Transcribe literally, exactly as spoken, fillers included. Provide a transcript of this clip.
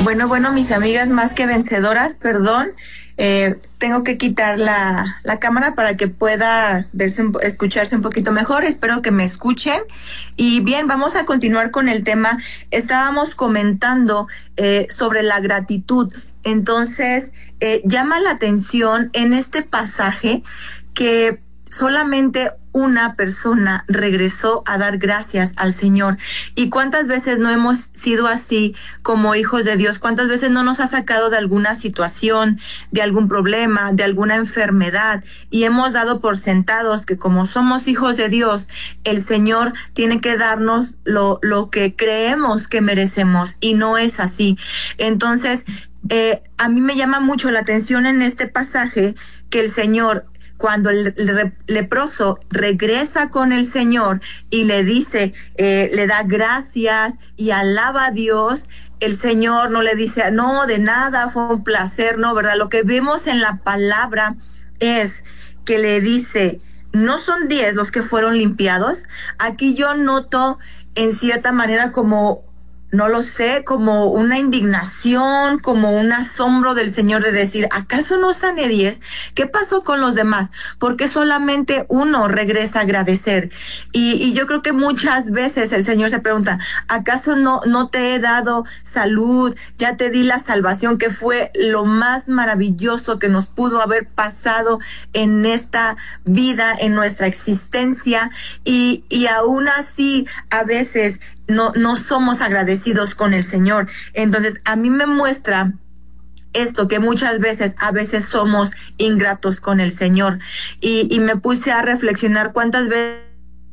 Bueno, bueno, mis amigas más que vencedoras, perdón, eh, tengo que quitar la, la cámara para que pueda verse, un- escucharse un poquito mejor. Espero que me escuchen. Y bien, vamos a continuar con el tema. Estábamos comentando eh, sobre la gratitud. Entonces, eh, llama la atención en este pasaje que solamente una persona regresó a dar gracias al Señor. ¿Y cuántas veces no hemos sido así como hijos de Dios? ¿Cuántas veces no nos ha sacado de alguna situación, de algún problema, de alguna enfermedad? Y hemos dado por sentados que como somos hijos de Dios, el Señor tiene que darnos lo, lo que creemos que merecemos, y no es así. Entonces, eh, a mí me llama mucho la atención en este pasaje que el Señor, cuando el re- leproso regresa con el Señor y le dice, eh, le da gracias y alaba a Dios, el Señor no le dice, no, de nada, fue un placer, no, ¿verdad? Lo que vemos en la palabra es que le dice, no son diez los que fueron limpiados. Aquí yo noto en cierta manera como, no lo sé, como una indignación, como un asombro del Señor de decir, ¿acaso no sané diez? ¿Qué pasó con los demás? Porque solamente uno regresa a agradecer. Y, y yo creo que muchas veces el Señor se pregunta, ¿acaso no, no te he dado salud? Ya te di la salvación, que fue lo más maravilloso que nos pudo haber pasado en esta vida, en nuestra existencia. Y, y aún así, a veces no, no somos agradecidos con el Señor. Entonces, a mí me muestra esto, que muchas veces, a veces somos ingratos con el Señor. Y, y me puse a reflexionar cuántas veces